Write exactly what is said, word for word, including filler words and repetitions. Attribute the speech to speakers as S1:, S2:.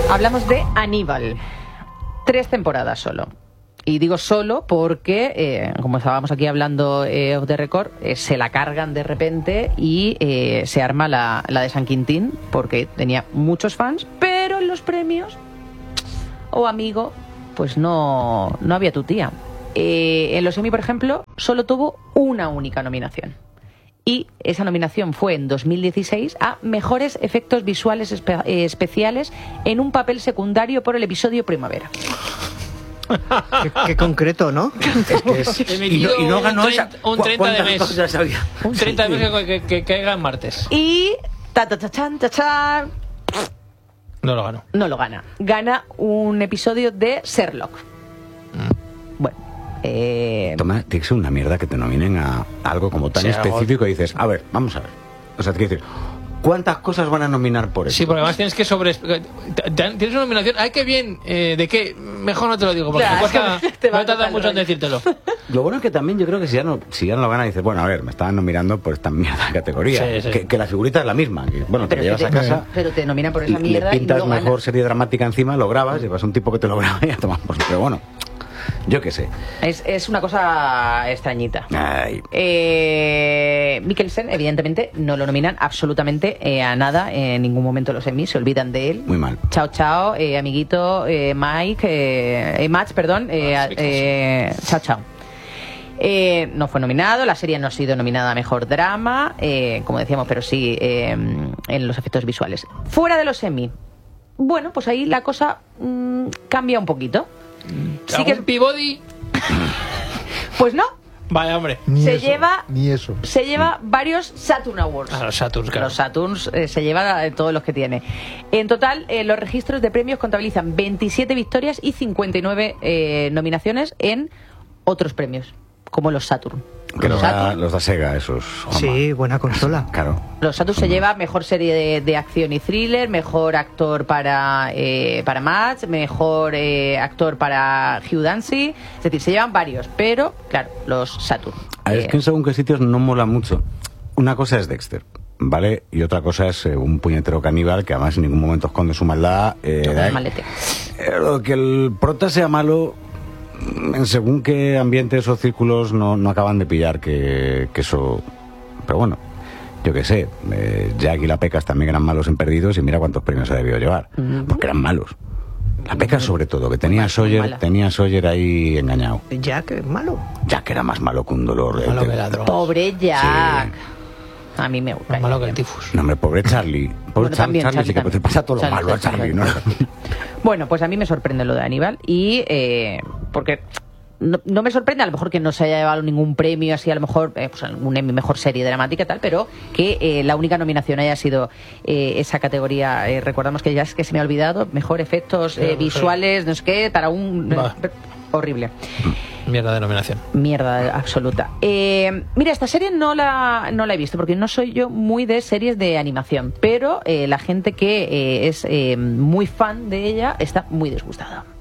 S1: Hablamos de Aníbal. Tres temporadas solo. Y digo solo porque, eh, como estábamos aquí hablando eh, off the record, eh, se la cargan de repente y eh, se arma la, la de San Quintín, porque tenía muchos fans, pero en los premios, oh amigo, pues no, no había tu tía. Eh, en los Emmy, por ejemplo, solo tuvo una única nominación. Y esa nominación fue en dos mil dieciséis a Mejores Efectos Visuales espe- eh, Especiales en un papel secundario por el episodio Primavera.
S2: Qué, qué concreto, ¿no?
S3: Es que es, y, no, y no ganó
S4: un
S3: esa.
S4: Un treinta de mes.
S3: Había?
S4: Un treinta de mes que, que, que caiga en martes.
S1: Y... Ta, ta, ta, chan, ta, chan,
S4: No lo ganó.
S1: no lo gana. Gana un episodio de Sherlock.
S4: Mm.
S1: Bueno. Eh...
S3: Toma, tiene que ser una mierda que te nominen a algo como tan
S4: Sí,
S3: específico
S4: algo...
S3: y dices, a ver, vamos a ver. O sea, te quiero decir, ¿cuántas cosas van a nominar por eso?
S4: Sí, porque además tienes que sobre... Tienes una nominación. ¡Ay, qué bien! Eh, ¿De qué? Mejor no te lo digo, porque
S1: Claro,
S4: me cuesta...
S1: te va
S4: me
S1: a
S4: tarda
S1: tocar
S4: mucho en
S1: rollo.
S4: decírtelo.
S3: Lo bueno es que también yo creo que si ya no, si ya no lo gana, dices, bueno, a ver, me estaban nominando por esta mierda de categoría.
S4: Sí, sí.
S3: Que, que la figurita es la misma. Que, bueno, te
S1: Pero,
S3: la
S1: es
S3: llevas
S1: que
S3: a
S1: te,
S3: casa,
S1: pero te nominan por esa
S3: le
S1: mierda y no
S3: pintas
S1: lo gana.
S3: mejor serie dramática encima, lo grabas, llevas un tipo que te lo graba y ya tomas por... Pero bueno, yo qué sé.
S1: Es, es una cosa extrañita.
S3: Ay.
S1: Eh, Mikkelsen, evidentemente, no lo nominan absolutamente eh, a nada. En ningún momento los Emmy se olvidan de él.
S3: Muy mal.
S1: Chao, chao, eh, amiguito, eh, Mike, eh, eh, Max, perdón. Eh, eh, chao, chao. Eh, no fue nominado, la serie no ha sido nominada a Mejor Drama, eh, como decíamos, pero sí eh, en los efectos visuales. Fuera de los Emmy, bueno, pues ahí la cosa mmm, cambia un poquito. Sí que
S4: Peabody?
S1: Pues no.
S4: Vaya, hombre.
S5: Ni
S1: se
S5: eso,
S1: lleva
S5: ni eso.
S1: se lleva varios Saturn Awards.
S4: A los Saturns, claro.
S1: Los Saturns eh, se lleva eh, todos los que tiene. En total, eh, los registros de premios contabilizan veintisiete victorias y cincuenta y nueve eh, nominaciones en otros premios, como los Saturn.
S3: Que los da,
S1: Saturn,
S3: los da Sega, esos. Juanma.
S2: Sí, buena consola.
S3: Claro.
S1: los Saturn se lleva mejor serie de, de acción y thriller, mejor actor para eh, para Match, mejor eh, actor para Hugh Dancy. Es decir, se llevan varios, pero claro, los Saturn.
S3: A ver, es que en según qué sitios no mola mucho. Una cosa es Dexter, ¿vale? Y otra cosa es eh, un puñetero caníbal que además en ningún momento esconde su maldad. Eh,
S1: Yo con
S3: eh,
S1: el malete.
S3: eh, que el prota sea malo, en según qué ambientes o círculos no, no acaban de pillar que, que eso... Pero bueno, yo qué sé, eh, Jack y la Pecas también eran malos en Perdidos y mira cuántos premios se debió llevar,
S1: Mm.
S3: porque eran malos. La Pecas sobre todo, que tenía a
S1: Muy
S3: Sawyer,
S1: mala.
S3: tenía a Sawyer ahí engañado.
S2: Jack es malo.
S3: Jack era más malo que un dolor.
S4: Malo
S3: eh,
S4: que
S3: que-
S4: la droga.
S1: Pobre Jack.
S3: Sí.
S1: A mí me gusta.
S4: Más malo que el tifus.
S3: No, hombre, pobre Charlie. Pobre
S1: Bueno,
S3: Char-
S1: también,
S3: Charlie,
S1: Charlie
S3: sí que
S1: también.
S3: te pasa todo lo
S1: Charlie,
S3: malo a
S1: Charlie,
S3: Charlie, ¿no?
S1: Bueno, pues a mí me sorprende lo de Aníbal y eh, porque no, no me sorprende a lo mejor que no se haya llevado ningún premio así, a lo mejor eh, pues un Emmy mejor serie dramática y tal, pero que eh, la única nominación haya sido eh, esa categoría. Eh, recordamos que ya es que se me ha olvidado, mejor efectos eh,
S4: Sí,
S1: visuales, no sé qué, para un...
S4: Va.
S1: eh, horrible.
S4: Mierda de nominación.
S1: Mierda absoluta. Eh, mira, esta serie no la, no la he visto porque no soy yo muy de series de animación, pero eh, la gente que eh, es eh, muy fan de ella está muy disgustada.